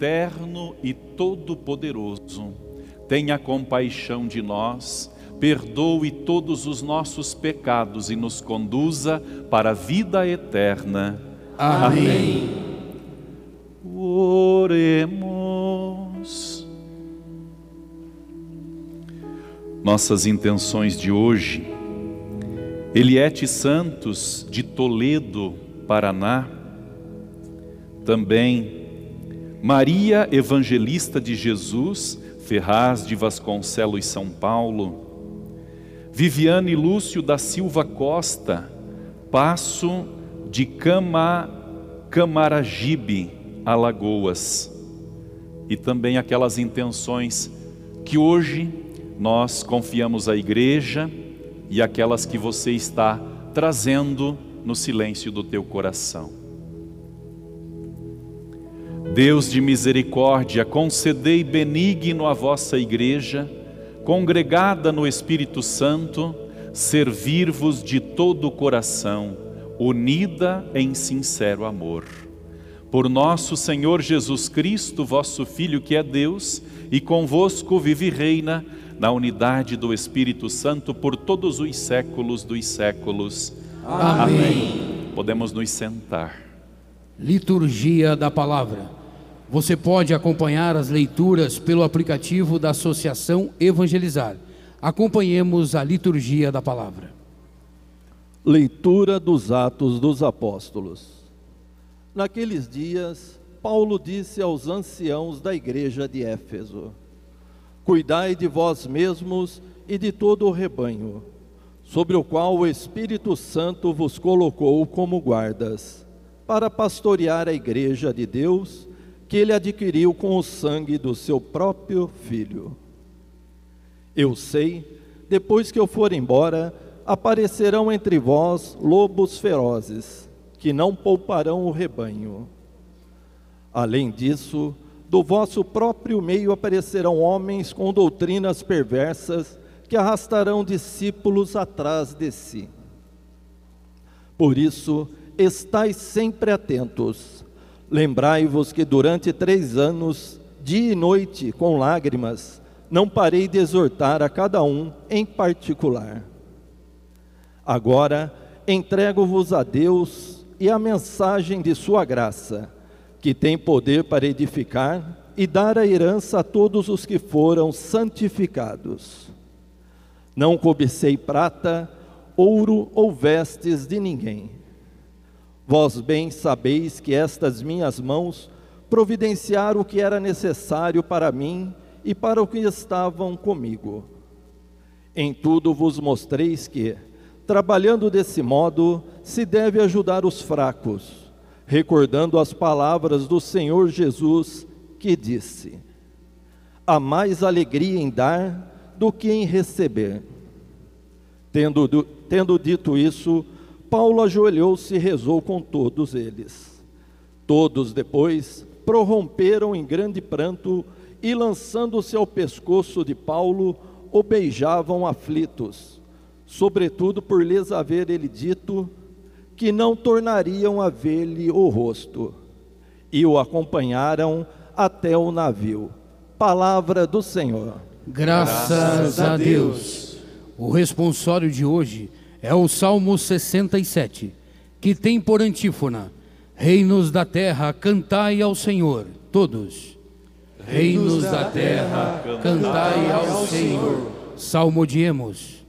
eterno e todo-poderoso, tenha compaixão de nós, perdoe todos os nossos pecados e nos conduza para a vida eterna. Amém. Oremos. Nossas intenções de hoje: Eliete Santos, de Toledo, Paraná. Também Maria Evangelista de Jesus, Ferraz de Vasconcelos, São Paulo. Viviane Lúcio da Silva Costa, Passo de Camaragibe, Alagoas. E também aquelas intenções que hoje nós confiamos à igreja e aquelas que você está trazendo no silêncio do teu coração. Deus de misericórdia, concedei benigno à vossa igreja, congregada no Espírito Santo, servir-vos de todo o coração, unida em sincero amor. Por nosso Senhor Jesus Cristo, vosso Filho, que é Deus, e convosco vive e reina, na unidade do Espírito Santo, por todos os séculos dos séculos. Amém. Podemos nos sentar. Liturgia da Palavra. Você pode acompanhar as leituras pelo aplicativo da Associação Evangelizar. Acompanhemos a Liturgia da Palavra. Leitura dos Atos dos Apóstolos. Naqueles dias, Paulo disse aos anciãos da igreja de Éfeso: Cuidai de vós mesmos e de todo o rebanho, sobre o qual o Espírito Santo vos colocou como guardas, para pastorear a igreja de Deus, que ele adquiriu com o sangue do seu próprio Filho. Eu sei, depois que eu for embora, aparecerão entre vós lobos ferozes, que não pouparão o rebanho. Além disso, do vosso próprio meio aparecerão homens com doutrinas perversas, que arrastarão discípulos atrás de si. Por isso, estais sempre atentos. Lembrai-vos que durante 3 anos, dia e noite, com lágrimas, não parei de exortar a cada um em particular. Agora, entrego-vos a Deus e a mensagem de sua graça, que tem poder para edificar e dar a herança a todos os que foram santificados. Não cobicei prata, ouro ou vestes de ninguém. Vós bem sabeis que estas minhas mãos providenciaram o que era necessário para mim e para o que estavam comigo. Em tudo vos mostreis que, trabalhando desse modo, se deve ajudar os fracos, recordando as palavras do Senhor Jesus, que disse: há mais alegria em dar do que em receber. Tendo dito isso, Paulo ajoelhou-se e rezou com todos eles. Todos depois prorromperam em grande pranto e, lançando-se ao pescoço de Paulo, o beijavam aflitos, sobretudo por lhes haver ele dito que não tornariam a ver-lhe o rosto, e o acompanharam até o navio. Palavra do Senhor. Graças a Deus. O responsório de hoje é o Salmo 67, que tem por antífona: Reinos da terra, cantai ao Senhor. Todos. Reinos da terra, cantai ao Senhor. Salmodiemos.